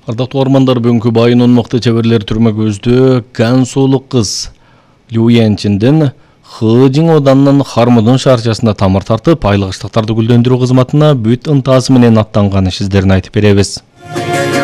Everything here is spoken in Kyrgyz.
Ардактуу угармандар, бүгүнкү байынын мыкты чеберлер түрмө көздө Гансулук кыз Лю Янчинден Хыжың оданынын Хармудун шаарчасында тамыр тартып, айлык ыштыктарды гүлдөндүрүү кызматына бүт ынтасы менен аттанганын сиздерге айтып беребиз.